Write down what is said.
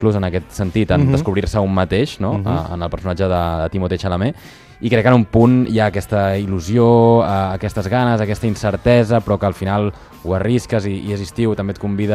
inclús en aquest sentit, en descobrir-se un mateix, no? En el personatge de Timothée Chalamet, i crec que en un punt hi ha aquesta il·lusió, aquestes ganes, aquesta incertesa, però que al final ho arrisques i és estiu, també et convida